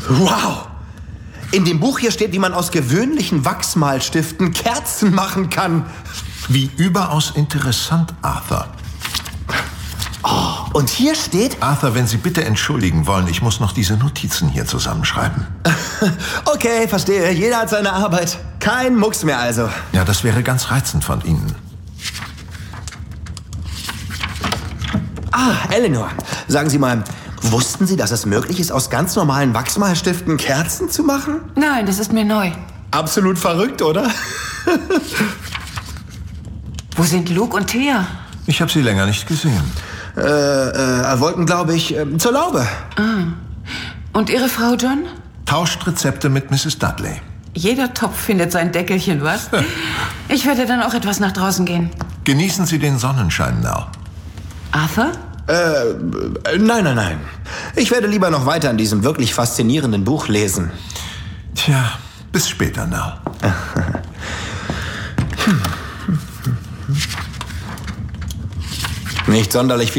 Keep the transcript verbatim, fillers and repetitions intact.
Wow! In dem Buch hier steht, wie man aus gewöhnlichen Wachsmalstiften Kerzen machen kann. Wie überaus interessant, Arthur. Oh, und hier steht... Arthur, wenn Sie bitte entschuldigen wollen, ich muss noch diese Notizen hier zusammenschreiben. Okay, verstehe. Jeder hat seine Arbeit. Kein Mucks mehr also. Ja, das wäre ganz reizend von Ihnen. Ah, Eleanor, sagen Sie mal, wussten Sie, dass es möglich ist, aus ganz normalen Wachsmalstiften Kerzen zu machen? Nein, das ist mir neu. Absolut verrückt, oder? Wo sind Luke und Thea? Ich habe sie länger nicht gesehen. Äh, äh, wollten, glaube ich, äh, zur Laube. Ah. Und Ihre Frau, John? Tauscht Rezepte mit Misses Dudley. Jeder Topf findet sein Deckelchen, was? Ich werde dann auch etwas nach draußen gehen. Genießen Sie den Sonnenschein, Nell. Arthur? Äh, nein, nein, nein. Ich werde lieber noch weiter in diesem wirklich faszinierenden Buch lesen. Tja, bis später, Nell. Nicht sonderlich viel.